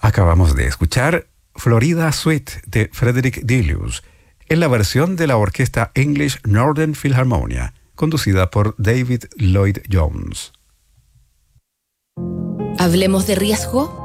Acabamos de escuchar Florida Suite de Frederick Delius en la versión de la orquesta English Northern Philharmonia, conducida por David Lloyd Jones. Hablemos de riesgo